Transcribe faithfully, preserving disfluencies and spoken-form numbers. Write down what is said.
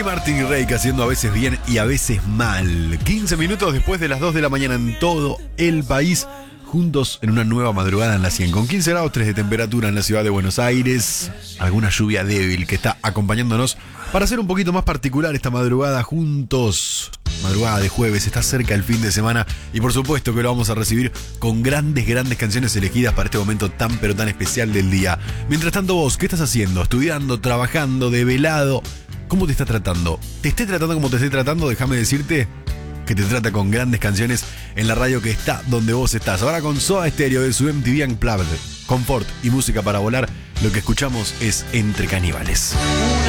Martin y Reik haciendo a veces bien y a veces mal. quince minutos después de las dos de la mañana en todo el país, juntos en una nueva madrugada en la cien, con quince grados tres de temperatura en la ciudad de Buenos Aires, alguna lluvia débil que está acompañándonos para hacer un poquito más particular esta madrugada juntos. Madrugada de jueves, está cerca el fin de semana y por supuesto que lo vamos a recibir con grandes, grandes canciones elegidas para este momento tan pero tan especial del día. Mientras tanto vos, ¿qué estás haciendo? ¿Estudiando? ¿Trabajando? ¿Develado? ¿Cómo te está tratando? ¿Te esté tratando como te esté tratando? Déjame decirte que te trata con grandes canciones en la radio que está donde vos estás. Ahora con Soda Stereo de su M T V Unplugged, confort y música para volar, lo que escuchamos es Entre Caníbales.